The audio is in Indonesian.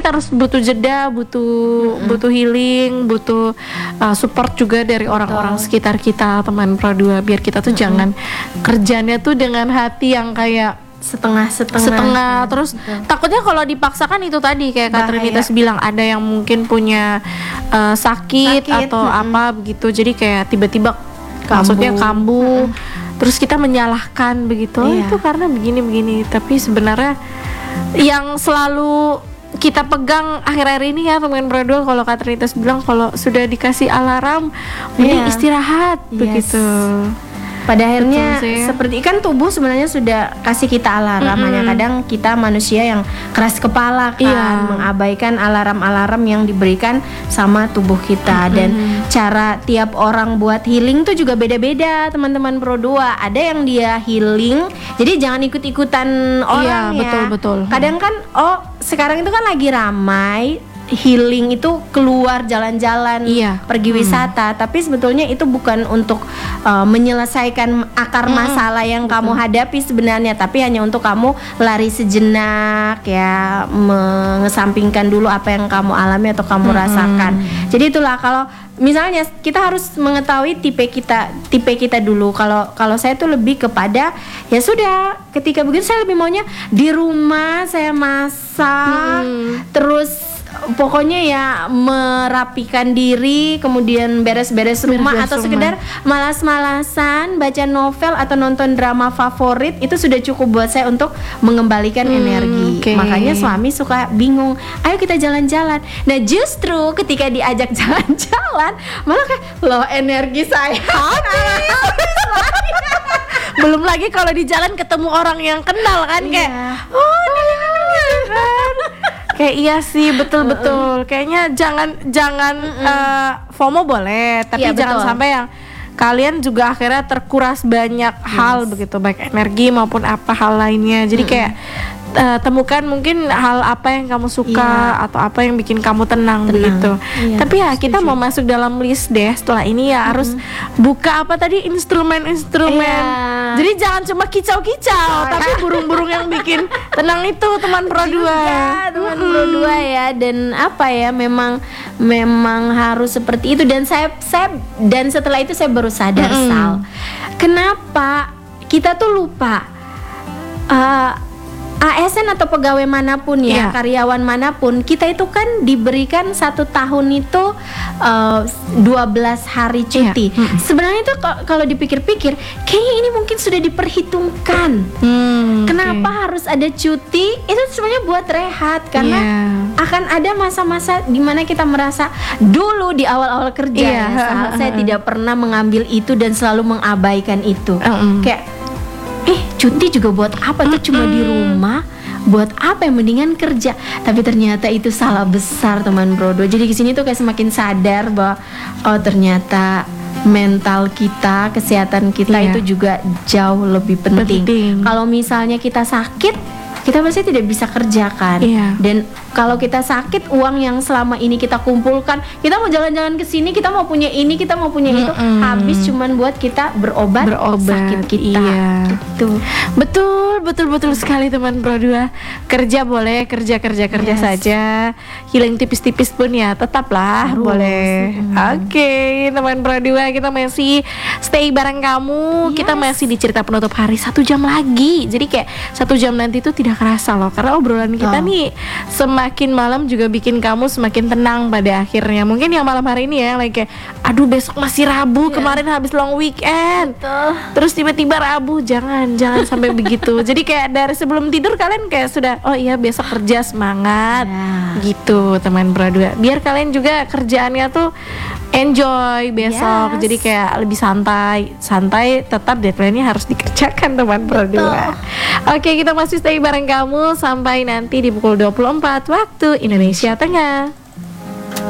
kita harus butuh jeda, butuh healing, butuh support juga dari orang-orang sekitar kita, teman Pro 2, biar kita tuh jangan kerjanya tuh dengan hati yang kayak setengah terus takutnya kalau dipaksakan itu tadi kayak Kak Trinitas bilang, ada yang mungkin punya sakit atau apa begitu, jadi kayak tiba-tiba maksudnya kambuh, terus kita menyalahkan begitu, itu karena begini, tapi sebenarnya yang selalu kita pegang akhir-akhir ini ya teman Pro 2, kalau Kak Trinitas bilang kalau sudah dikasih alarm mending istirahat begitu. Pada akhirnya seperti kan tubuh sebenarnya sudah kasih kita alarm, hanya kadang kita manusia yang keras kepala kan, mengabaikan alarm-alarm yang diberikan sama tubuh kita. Dan cara tiap orang buat healing tuh juga beda-beda teman-teman Pro 2. Ada yang dia healing, jadi jangan ikut-ikutan orang ya. Betul. Kadang kan sekarang itu kan lagi ramai healing itu keluar jalan-jalan, pergi wisata, tapi sebetulnya itu bukan untuk menyelesaikan akar masalah yang kamu hadapi sebenarnya, tapi hanya untuk kamu lari sejenak ya, mengesampingkan dulu apa yang kamu alami atau kamu rasakan. Jadi itulah, kalau misalnya kita harus mengetahui tipe kita dulu. Kalau saya tuh lebih kepada ya sudah, ketika begitu saya lebih maunya di rumah saya masak, terus pokoknya ya merapikan diri, kemudian beres-beres rumah atau sekedar malas-malasan baca novel atau nonton drama favorit, itu sudah cukup buat saya untuk mengembalikan energi. Makanya suami suka bingung, ayo kita jalan-jalan. Nah justru ketika diajak jalan-jalan malah kayak, loh energi saya habis lagi. Belum lagi kalau di jalan ketemu orang yang kenal kan, kayak kayak iya sih, betul. Kayaknya jangan FOMO boleh, tapi jangan sampai yang kalian juga akhirnya terkuras banyak hal begitu, baik energi maupun apa hal lainnya. Jadi kayak temukan mungkin hal apa yang kamu suka atau apa yang bikin kamu tenang. Begitu. Tapi ya kita mau masuk dalam list deh setelah ini ya, harus buka apa tadi, instrumen-instrumen. Jadi jangan cuma kicau-kicau, tapi burung-burung yang bikin tenang itu teman Pro 2. Teman Pro 2 ya, dan apa ya, memang harus seperti itu. Dan saya dan setelah itu saya baru sadar, Sal, kenapa kita tuh lupa ASN atau pegawai manapun ya, karyawan manapun, kita itu kan diberikan 1 tahun itu 12 hari cuti. Sebenarnya itu kalau dipikir-pikir kayaknya ini mungkin sudah diperhitungkan. Kenapa harus ada cuti? Itu sebenarnya buat rehat, karena akan ada masa-masa dimana kita merasa dulu di awal-awal kerja saya tidak pernah mengambil itu dan selalu mengabaikan itu. Kayak cuti juga buat apa tuh, cuma di rumah, buat apa, yang mendingan kerja. Tapi ternyata itu salah besar teman Pro 2. Jadi kesini tuh kayak semakin sadar bahwa ternyata mental kita, kesehatan kita itu juga jauh lebih penting. Kalau misalnya kita sakit, kita pasti tidak bisa kerjakan. Dan kalau kita sakit, uang yang selama ini kita kumpulkan, kita mau jalan-jalan ke sini, kita mau punya ini, kita mau punya itu, habis cuman buat kita berobat sakit kita. Gitu. Betul sekali teman Pro 2. Kerja boleh, kerja saja. Healing tipis-tipis pun ya tetaplah boleh. Oke, teman Pro 2, kita masih stay bareng kamu. Kita masih di cerita penutup hari 1 jam lagi. Jadi kayak 1 jam nanti tuh tidak kerasa loh, karena obrolan kita nih semakin malam juga bikin kamu semakin tenang pada akhirnya. Mungkin yang malam hari ini ya, kayak aduh besok masih Rabu, kemarin habis long weekend, terus tiba-tiba Rabu, jangan sampai begitu. Jadi kayak dari sebelum tidur kalian kayak sudah, oh iya besok kerja, semangat gitu teman Pro 2. Biar kalian juga kerjaannya tuh enjoy besok. Jadi kayak lebih santai, tetap deadline-nya harus dikerjakan teman Pro 2. Oke, kita masih stay bareng kamu sampai nanti di pukul 24 waktu Indonesia Tengah.